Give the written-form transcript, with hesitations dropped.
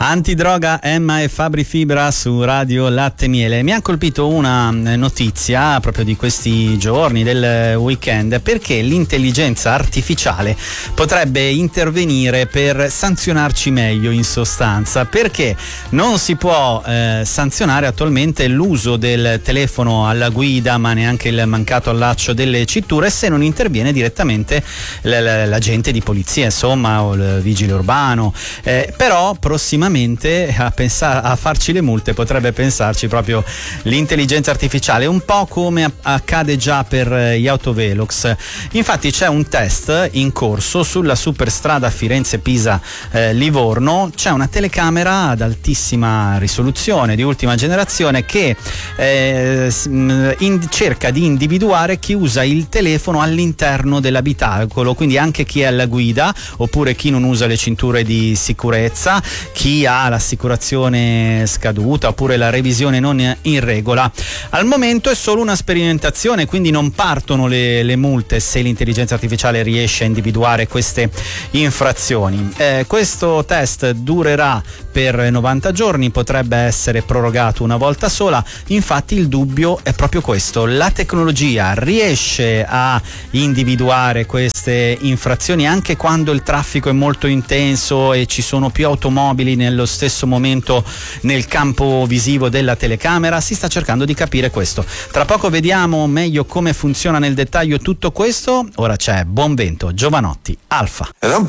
Antidroga, Emma e Fabri Fibra su Radio Latte Miele. Mi ha colpito una notizia proprio di questi giorni, del weekend, perché l'intelligenza artificiale potrebbe intervenire per sanzionarci meglio, in sostanza, perché non si può sanzionare attualmente l'uso del telefono alla guida, ma neanche il mancato allaccio delle cinture, se non interviene direttamente l'agente di polizia, insomma, o il vigile urbano. Però prossimamente a farci le multe potrebbe pensarci proprio l'intelligenza artificiale, un po' come accade già per gli autovelox. Infatti c'è un test in corso sulla superstrada Firenze-Pisa-Livorno. C'è una telecamera ad altissima risoluzione di ultima generazione che cerca di individuare chi usa il telefono all'interno dell'abitacolo, quindi anche chi è alla guida oppure chi non usa le cinture di sicurezza, chi ha l'assicurazione scaduta oppure la revisione non in regola. Al momento è solo una sperimentazione, quindi non partono le multe se l'intelligenza artificiale riesce a individuare queste infrazioni. Questo test durerà per 90 giorni, potrebbe essere prorogato una volta sola. Infatti il dubbio è proprio questo: la tecnologia riesce a individuare queste infrazioni anche quando il traffico è molto intenso e ci sono più automobili nello stesso momento nel campo visivo della telecamera? Si sta cercando di capire questo. Tra poco vediamo meglio come funziona nel dettaglio tutto questo. Ora c'è Buon Vento, Giovanotti, Alfa.